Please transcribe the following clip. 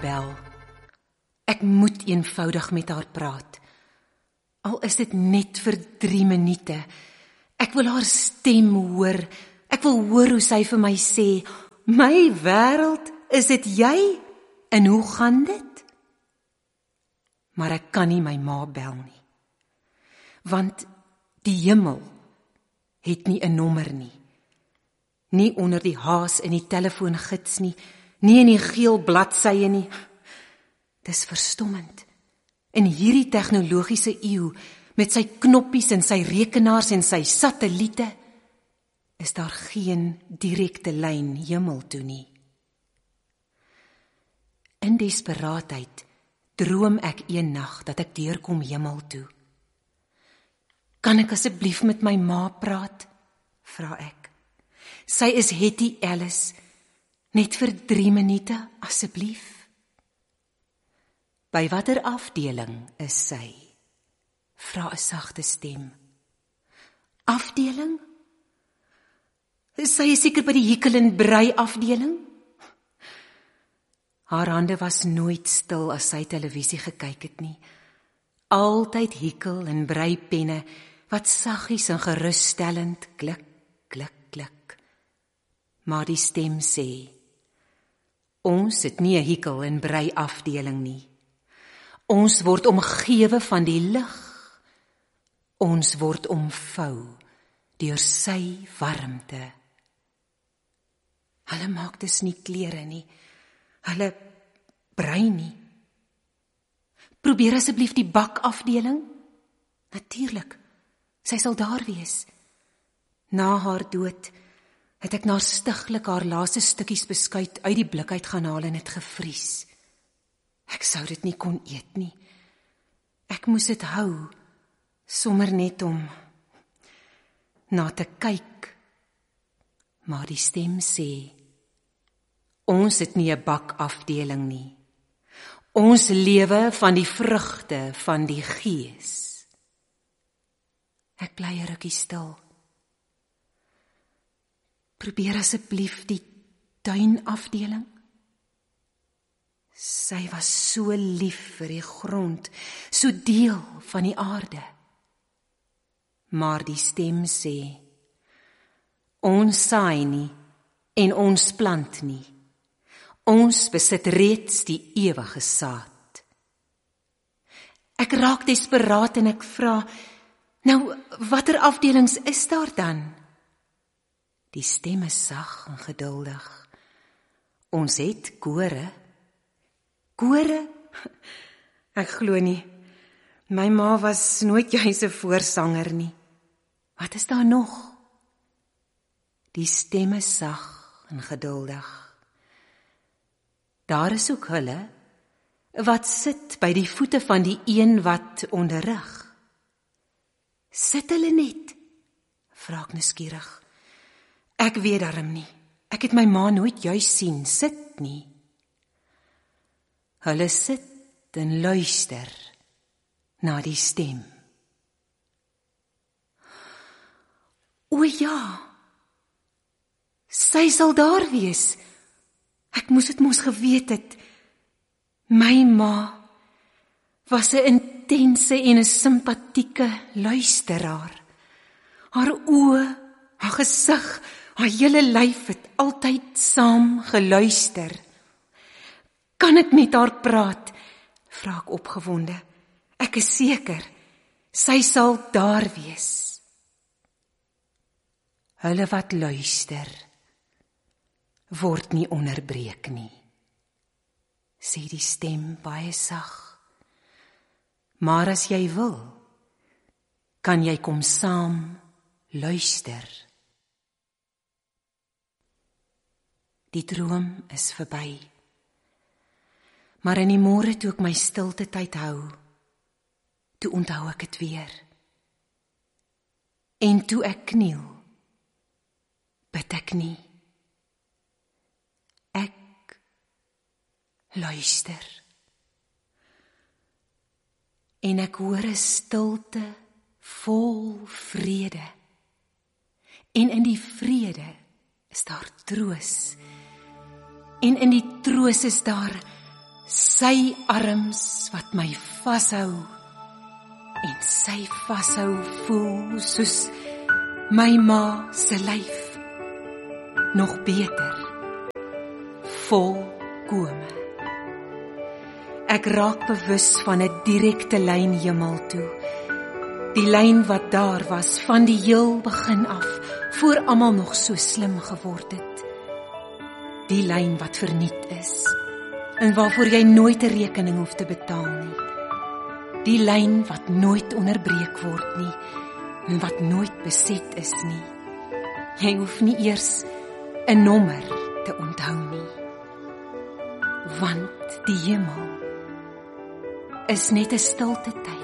bel. Ek moet eenvoudig met haar praat. Al is dit net vir 3 minute. Ek wil haar stem hoor. Ek wil hoor hoe sy vir my sê, my wêreld, is dit jy? En hoe gaan dit? Maar ek kan nie my ma bel nie. Want die hemel het nie 'n nommer nie. Nie onder die haas in die telefoongids nie, nie in die geel bladsye nie. Dis verstommend. In hierdie tegnologiese eeu, met sy knoppies en sy rekenaars en sy satelliete, is daar geen direkte lyn hemel toe nie. In desperaatheid droom ek een nag dat ek deurkom hemel toe. Kan ek asseblief met my ma praat? Vra ek. Sy is Hetty Alice, net vir 3 minute, asseblief. By watter afdeling is sy? Vra 'n sagte stem. Afdeling? Sy is seker by die hikkel en brei afdeling? Haar hande was nooit stil as sy televisie gekyk het nie. Altyd hikkel en brei penne, wat saggies en gerusstellend klik, klik, klik. Maar die stem sê, ons het nie 'n hikkel en brei afdeling nie. Ons word omgewe van die lig. Ons word omvou deur sy warmte. Hulle maak dus nie klere nie. Hulle brei nie. Probeer asseblief die bakafdeling. Natuurlik, sy sal daar wees. Na haar dood het ek naastiglik haar laaste stukkies beskuit uit die blik uit gaan haal en het gevries. Ek sou dit nie kon eet nie. Ek moes dit hou, sommer net om na te kyk. Maar die stem sê, ons het nie 'n bakafdeling nie. Ons lewe van die vrugte van die Gees. Ek bly 'n rukkie stil. Probeer asseblief die tuinafdeling. Sy was so lief vir die grond, so deel van die aarde. Maar die stem sê, ons saai nie en ons plant nie. Ons besit reeds die ewige saad. Ek raak desperaat en ek vra, nou, watter afdelings is daar dan? Die stem is sag en geduldig. Ons het kore. Kore? Ek glo nie. My ma was nooit juis 'n voorsanger nie. Wat is daar nog? Die stem is sag en geduldig. Daar is ook hulle, wat sit by die voete van die een wat onderrig. Sit hulle net? Vra ek nuuskierig. Ek weet darm nie. Ek het my ma nooit juis sien sit nie. Hulle sit en luister na die stem. O ja, sy sal daar wees. Ek moes dit mos geweet het. My ma was 'n intense en 'n simpatieke luisteraar. Haar oë, haar gesig, haar hele lyf het altyd saam geluister. Kan ek met haar praat? Vra ek opgewonde. Ek is seker, sy sal daar wees. Hulle wat luister, word nie onderbreek nie, sê die stem baie sag. Maar as jy wil, kan jy kom saam luister. Die droom is verby. Maar in die môre toe ek my stilte tyd hou, toe onthou ek het weer. En toe ek kniel, bid ek nie. Ek luister. En ek hoor 'n stilte vol vrede. En in die vrede is daar troos. En in die troos is daar sy arms wat my vashou, en sy vashou voel soos my ma se lyf, nog beter, volkome. Ek raak bewus van 'n direkte lyn hemel toe, die lyn wat daar was van die heel begin af, voor almal nog so slim geword het. Die lyn wat verniet is, en waarvoor jy nooit 'n rekening hoef te betaal nie. Die lyn wat nooit onderbreek word nie, en wat nooit beset is nie. Jy hoef nie eers 'n nommer te onthou nie. Want die hemel is net 'n stilte tyd.